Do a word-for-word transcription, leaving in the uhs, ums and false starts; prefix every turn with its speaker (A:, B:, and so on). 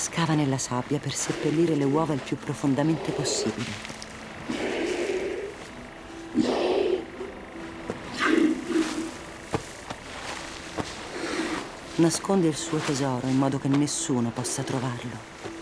A: scava nella sabbia per seppellire le uova il più profondamente possibile. Nasconde il suo tesoro in modo che nessuno possa trovarlo.